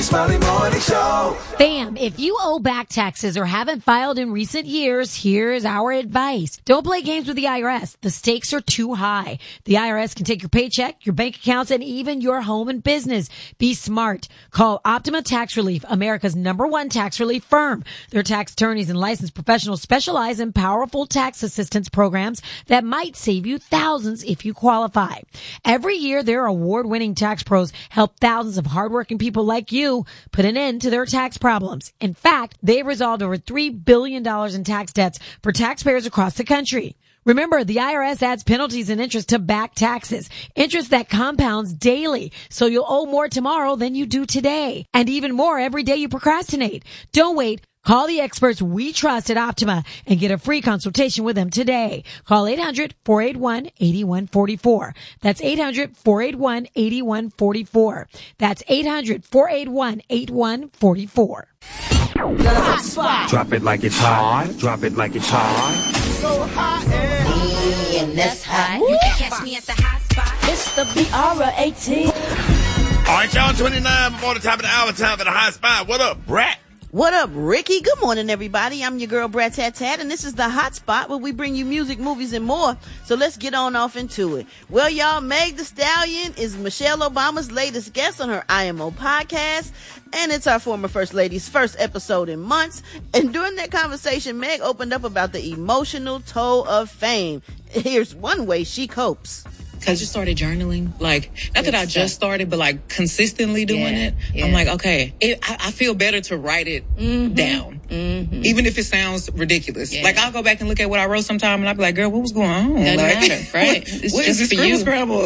Smiley Morning Show. Fam, if you owe back taxes or haven't filed in recent years, here's our advice. Don't play games with the IRS. The stakes are too high. The IRS can take your paycheck, your bank accounts, and even your home and business. Be smart. Call Optima Tax Relief, America's #1 tax relief firm. Their tax attorneys and licensed professionals specialize in powerful tax assistance programs that might save you thousands if you qualify. Every year, their award-winning tax pros help thousands of hardworking people like you put an end to their tax problems. In fact, they've resolved over $3 billion in tax debts for taxpayers across the country. Remember, the IRS adds penalties and interest to back taxes. Interest that compounds daily. So you'll owe more tomorrow than you do today. And even more every day you procrastinate. Don't wait. Call the experts we trust at Optima and get a free consultation with them today. Call 800-481-8144. That's 800-481-8144. That's 800-481-8144. The hot spot. Drop it like it's hot. Drop it like it's hot. So hot and that's hot. You can catch me at the hot spot. It's the BR18. All right, y'all, 29 before the top of the hour, time for the hot spot. What up, Brat? What up, Ricky? Good morning, everybody. I'm your girl, Brat Tat Tat, and this is the Hot Spot where we bring you music, movies, and more. So let's get on off into it. Well, y'all, Meg Thee Stallion is Michelle Obama's latest guest on her IMO podcast, and it's our former First Lady's first episode in months. And during that conversation, Meg opened up about the emotional toll of fame. Here's one way she copes. I just started journaling, like, not that I just started, but like consistently doing it. Yeah. I'm like, okay, I feel better to write it down, even if it sounds ridiculous. Yeah. Like, I'll go back and look at what I wrote sometime and I'll be like, girl, what was going on? Doesn't like, matter, right? It's what just is this for you. Scrabble?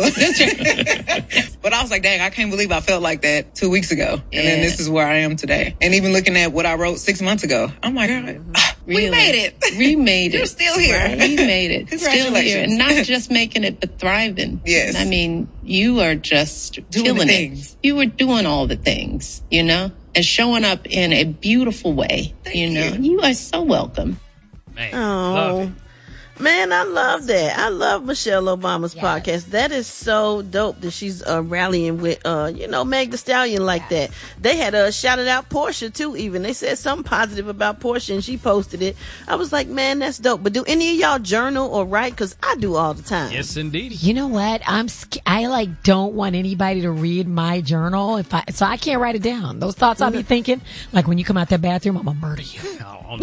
But I was like, dang, I can't believe I felt like that 2 weeks ago. Yeah. And then this is where I am today. And even looking at what I wrote 6 months ago, I'm like, all right, we made it. We made it. We're still here. Right? We made it. Congratulations. Still here. And not just making it, but thriving. Yes. I mean, you are just doing killing things. it. You were doing all the things, you know, and showing up in a beautiful way. Thank you know, you are so welcome. Man, love it. Man, I love that. I love Michelle Obama's podcast. That is so dope that she's rallying with, Meg Thee Stallion like that. They had shouted out Portia too, even. They said something positive about Portia and she posted it. I was like, man, that's dope. But do any of y'all journal or write? Because I do all the time. Yes, indeed. You know what? I don't want anybody to read my journal so I can't write it down. Those thoughts I'll be thinking, like when you come out that bathroom, I'm gonna murder you. No,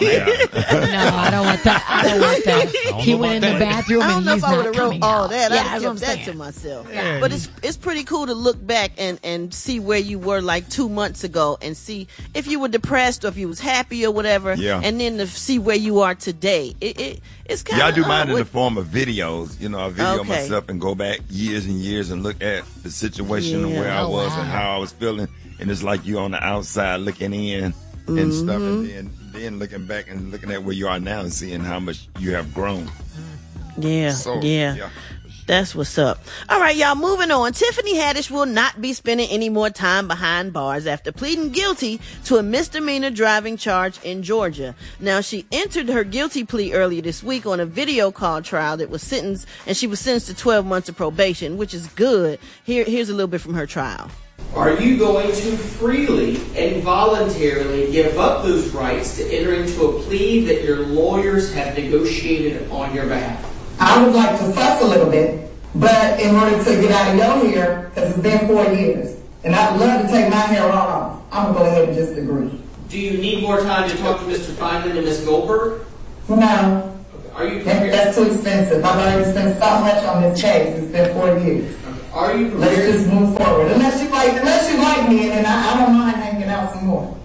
I don't want that. I don't want that. He went in the bathroom I don't and know he's if I would not have wrote coming all out. that. Yeah, I'd have kept that to myself. Yeah. But it's pretty cool to look back and see where you were like 2 months ago and see if you were depressed or if you was happy or whatever. Yeah. And then to see where you are today. It's kind of. Yeah, I do mine in the form of videos. You know, I video Okay. myself and go back years and years and look at the situation and where I was and how I was feeling. And it's like you on the outside looking in and stuff, and then looking back and looking at where you are now and seeing how much you have grown. Yeah. That's what's up. All right, y'all, moving on. Tiffany Haddish will not be spending any more time behind bars after pleading guilty to a misdemeanor driving charge in Georgia. Now, she entered her guilty plea earlier this week on a video call trial that was sentenced, and she was sentenced to 12 months of probation, which is good. Here's a little bit from her trial. Are you going to freely and voluntarily give up those rights to enter into a plea that your lawyers have negotiated on your behalf? I would like to fuss a little bit, but in order to get out of your hair, because it's been 4 years, and I'd love to take my hair off, I'm going to go ahead and just agree. Do you need more time to talk to Mr. Feynman and Ms. Goldberg? No. Are you prepared? That's too expensive. I've already spent so much on this case. It's been 4 years. Are you Let's prepared? just move forward. Unless you like me, and I don't mind hanging out some more.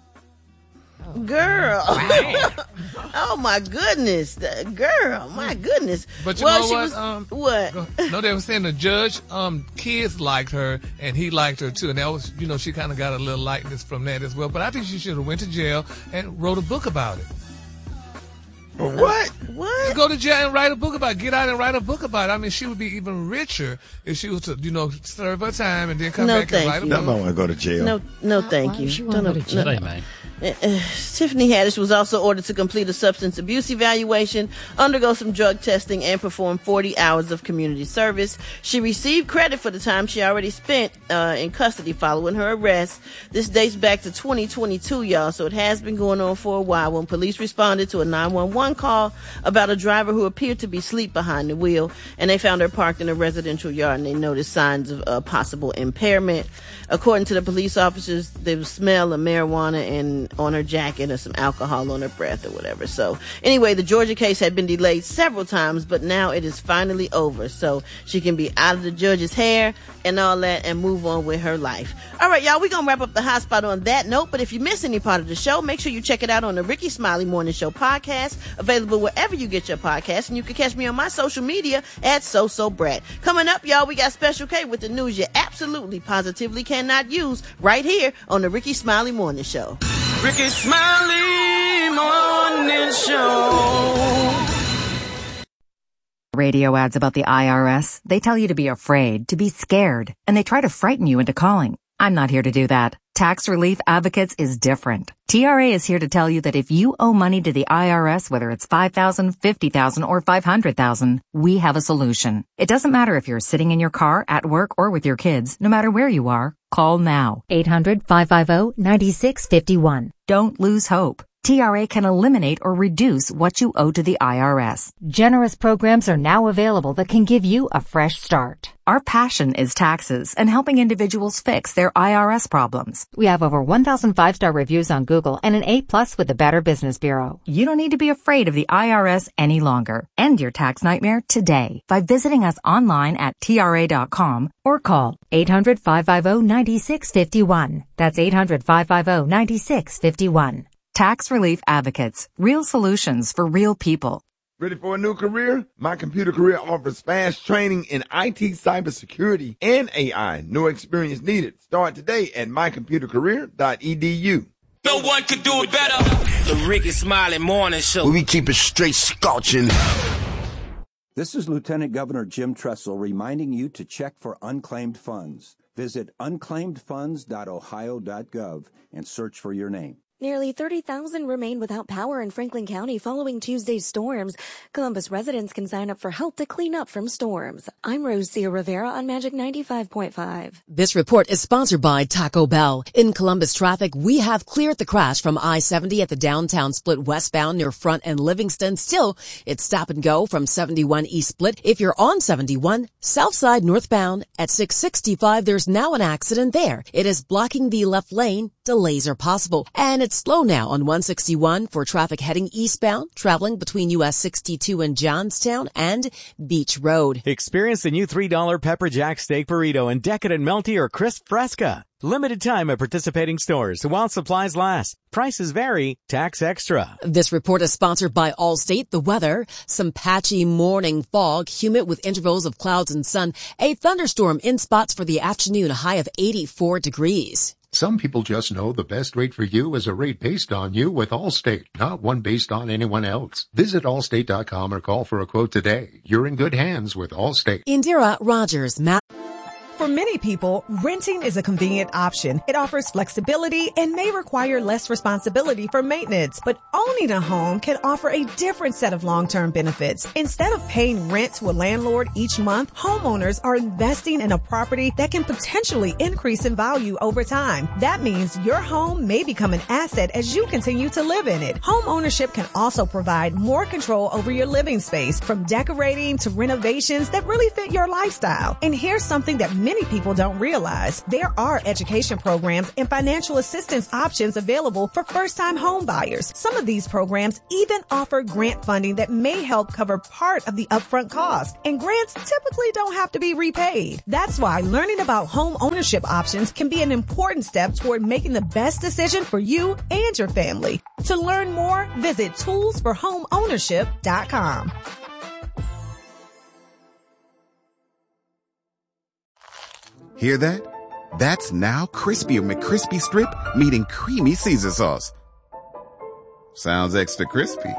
Girl. Oh, my goodness. Girl, my goodness. But you well, know she what? Was, what? No, they were saying the judge, kids liked her, and he liked her, too. And that was, she kind of got a little likeness from that as well. But I think she should have went to jail and wrote a book about it. What? What? Go to jail and write a book about it. Get out and write a book about it. I mean, she would be even richer if she was to, serve her time and then come back and write a book. Nobody want to go to jail. No, thank you. Man. Tiffany Haddish was also ordered to complete a substance abuse evaluation, undergo some drug testing, and perform 40 hours of community service. She received credit for the time she already spent in custody following her arrest. This dates back to 2022, y'all, so it has been going on for a while when police responded to a 911 call about a driver who appeared to be asleep behind the wheel, and they found her parked in a residential yard, and they noticed signs of possible impairment. According to the police officers, there was smell of marijuana and on her jacket and some alcohol on her breath or whatever. So anyway, the Georgia case had been delayed several times, but now it is finally over. So she can be out of the judge's hair and all that and move on with her life. All right, y'all, we're going to wrap up the hot spot on that note. But if you miss any part of the show, make sure you check it out on the Ricky Smiley Morning Show podcast, available wherever you get your podcasts. And you can catch me on my social media at SoSoBrat. Coming up, y'all, we got Special K with the news you absolutely, positively cannot use right here on the Ricky Smiley Morning Show. Ricky Smiley Morning Show. Radio ads about the IRS, they tell you to be afraid, to be scared, and they try to frighten you into calling. I'm not here to do that. Tax Relief Advocates is different. TRA is here to tell you that if you owe money to the IRS, whether it's $5,000, $50,000, or $500,000, we have a solution. It doesn't matter if you're sitting in your car, at work, or with your kids. No matter where you are, call now. 800-550-9651. Don't lose hope. TRA can eliminate or reduce what you owe to the IRS. Generous programs are now available that can give you a fresh start. Our passion is taxes and helping individuals fix their IRS problems. We have over 1,000 5-star reviews on Google and an A+ with the Better Business Bureau. You don't need to be afraid of the IRS any longer. End your tax nightmare today by visiting us online at TRA.com or call 800-550-9651. That's 800-550-9651. Tax Relief Advocates. Real solutions for real people. Ready for a new career? My Computer Career offers fast training in IT, cybersecurity, and AI. No experience needed. Start today at mycomputercareer.edu. No one could do it better. The Ricky Smiley Morning Show. We keep it straight scorching. This is Lieutenant Governor Jim Tressel reminding you to check for unclaimed funds. Visit unclaimedfunds.ohio.gov and search for your name. Nearly 30,000 remain without power in Franklin County following Tuesday's storms. Columbus residents can sign up for help to clean up from storms. I'm Rosia Rivera on Magic 95.5. This report is sponsored by Taco Bell. In Columbus traffic, we have cleared the crash from I-70 at the downtown split westbound near Front and Livingston. Still, it's stop and go from 71 East Split. If you're on 71, south side northbound at 665, there's now an accident there. It is blocking the left lane. Delays are possible. And it's slow now on 161 for traffic heading eastbound, traveling between US 62 and Johnstown and Beach Road. Experience the new $3 Pepper Jack Steak Burrito in Decadent Melty or Crisp Fresca. Limited time at participating stores while supplies last. Prices vary. Tax extra. This report is sponsored by Allstate. The weather, some patchy morning fog, humid with intervals of clouds and sun. A thunderstorm in spots for the afternoon, a high of 84 degrees. Some people just know the best rate for you is a rate based on you with Allstate, not one based on anyone else. Visit Allstate.com or call for a quote today. You're in good hands with Allstate. Indira Rogers, Matt. For many people, renting is a convenient option. It offers flexibility and may require less responsibility for maintenance. But owning a home can offer a different set of long-term benefits. Instead of paying rent to a landlord each month, homeowners are investing in a property that can potentially increase in value over time. That means your home may become an asset as you continue to live in it. Home ownership can also provide more control over your living space, from decorating to renovations that really fit your lifestyle. And here's something that many people don't realize. There are education programs and financial assistance options available for first-time home buyers. Some of these programs even offer grant funding that may help cover part of the upfront cost. And grants typically don't have to be repaid. That's why learning about home ownership options can be an important step toward making the best decision for you and your family. To learn more, visit toolsforhomeownership.com. Hear that? That's now Crispy McCrispy Strip meeting Creamy Caesar Sauce. Sounds extra crispy.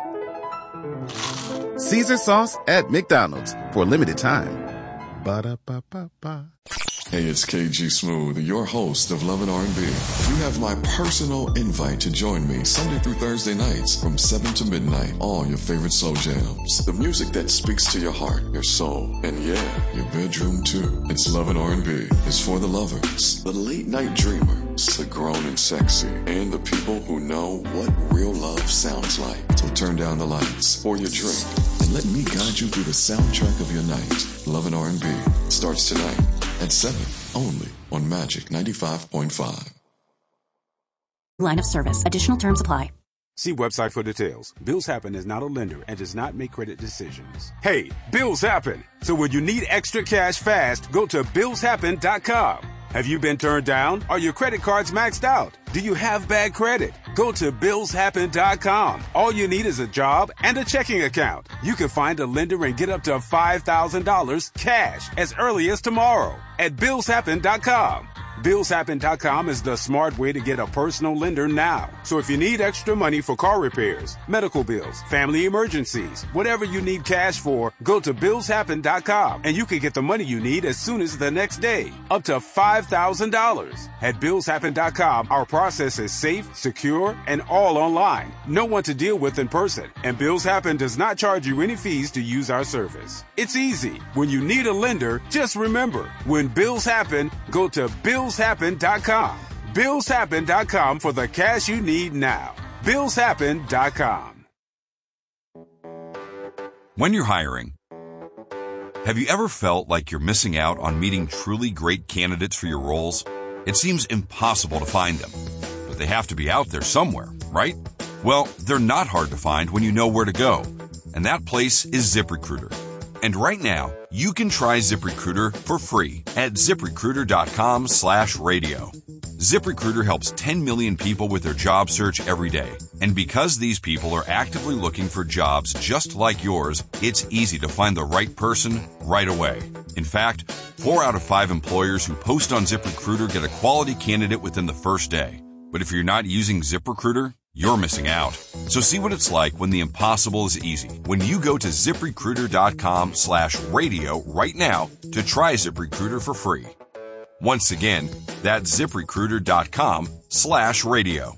Caesar Sauce at McDonald's for a limited time. Ba-da-ba-ba-ba. Hey, it's KG Smooth, your host of Love and R&B. You have my personal invite to join me Sunday through Thursday nights from 7 to midnight. All your favorite slow jams. The music that speaks to your heart, your soul, and yeah, your bedroom too. It's Love and R&B. It's for the lovers, the late night dreamers, the grown and sexy, and the people who know what real love sounds like. So turn down the lights, pour your drink, and let me guide you through the soundtrack of your night. Love and R&B starts tonight at 7, only on Magic 95.5. Line of service. Additional terms apply. See website for details. Bills Happen is not a lender and does not make credit decisions. Hey, bills happen. So when you need extra cash fast, go to BillsHappen.com. Have you been turned down? Are your credit cards maxed out? Do you have bad credit? Go to BillsHappen.com. All you need is a job and a checking account. You can find a lender and get up to $5,000 cash as early as tomorrow at BillsHappen.com. BillsHappen.com is the smart way to get a personal lender now. So if you need extra money for car repairs, medical bills, family emergencies, whatever you need cash for, go to BillsHappen.com and you can get the money you need as soon as the next day, up to $5,000. At BillsHappen.com, our process is safe, secure, and all online. No one to deal with in person. And Bills Happen does not charge you any fees to use our service. It's easy. When you need a lender, just remember, when bills happen, go to BillsHappen.com. BillsHappen.com for the cash you need now. BillsHappen.com. When you're hiring, have you ever felt like you're missing out on meeting truly great candidates for your roles? It seems impossible to find them, but they have to be out there somewhere, right? Well, they're not hard to find when you know where to go, and that place is ZipRecruiter. And right now, you can try ZipRecruiter for free at ZipRecruiter.com/radio. ZipRecruiter helps 10 million people with their job search every day. And because these people are actively looking for jobs just like yours, it's easy to find the right person right away. In fact, 4 out of 5 employers who post on ZipRecruiter get a quality candidate within the first day. But if you're not using ZipRecruiter, you're missing out. So see what it's like when the impossible is easy. When you go to ZipRecruiter.com/radio right now to try ZipRecruiter for free. Once again, that's ZipRecruiter.com/radio.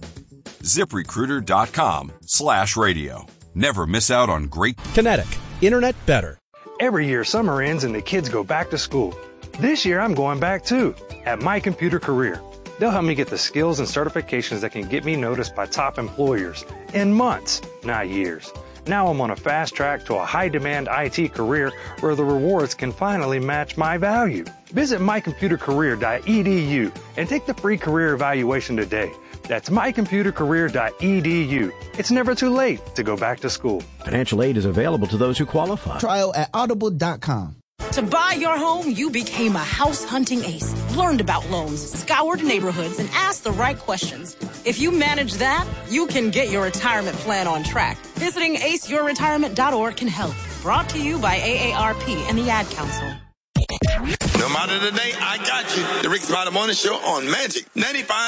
ZipRecruiter.com/radio. Never miss out on great Kinetic. Internet better. Every year summer ends and the kids go back to school. This year I'm going back too at My Computer Career. They'll help me get the skills and certifications that can get me noticed by top employers in months, not years. Now I'm on a fast track to a high-demand IT career where the rewards can finally match my value. Visit mycomputercareer.edu and take the free career evaluation today. That's mycomputercareer.edu. It's never too late to go back to school. Financial aid is available to those who qualify. Trial at audible.com. To buy your home, you became a house hunting ace, learned about loans, scoured neighborhoods, and asked the right questions. If you manage that, you can get your retirement plan on track. Visiting aceyourretirement.org can help. Brought to you by AARP and the Ad Council. No matter the day, I got you. The Rick Smiley Morning Show on Magic 95.